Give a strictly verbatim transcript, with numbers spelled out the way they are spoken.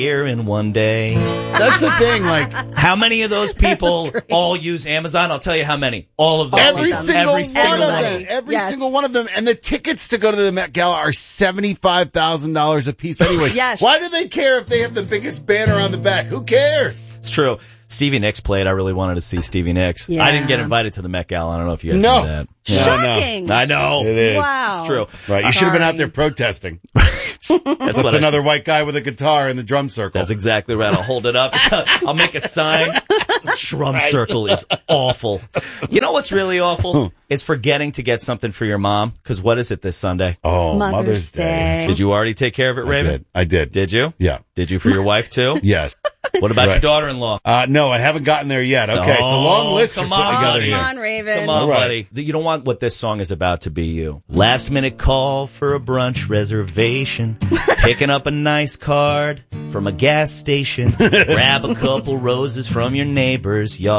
here in one day. That's the thing. Like, how many of those people all use Amazon? I'll tell you how many. All of them. Every single every one single of one. them. Every Yes. single one of them. And the tickets to go to the Met Gala are seventy-five thousand dollars a piece anyway. Yes. Why do they care if they have the biggest banner on the back? Who cares? It's true. Stevie Nicks played. I really wanted to see Stevie Nicks. Yeah. I didn't get invited to the Met Gala. I don't know if you guys No. knew that. Shocking. I know. It is. Wow. It's true. Right. You should have been out Sorry. there protesting. That's That's what I- another white guy with a guitar in the drum circle. That's exactly right. I'll hold it up. I'll make a sign. Drum circle is awful. You know what's really awful? Is forgetting to get something for your mom. Because what is it this Sunday? Oh, Mother's Mother's, Day. Day. Did you already take care of it, I Raven? did. I did. Did you? Yeah. Did you for your wife, too? Yes. What about Right. your daughter-in-law? Uh, no, I haven't gotten there yet. Okay, it's a long Oh, list come you're putting on. together Come here. on, Raven. Come on, All right. buddy. You don't want what this song is about to be you. Last minute call for a brunch reservation. Picking up a nice card from a gas station. Grab a couple roses from your neighbor's yard.